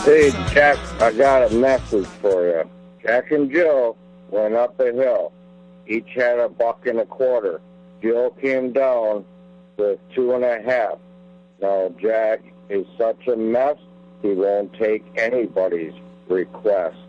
Hey, Jack, I got a message for you. Jack and Jill went up a hill. Each had $1.25. Jill came down with 2.5. Now, Jack is such a mess, he won't take anybody's request.